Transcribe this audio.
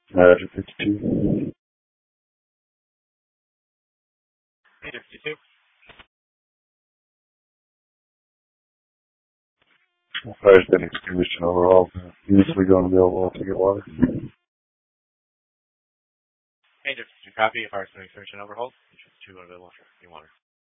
Roger 52. Major 52. Fire's been extinguished and overhauled. Usually going to be able to get water. Major 52 copy. Fire's been extinguished and overhauled. Major 52 available for any water.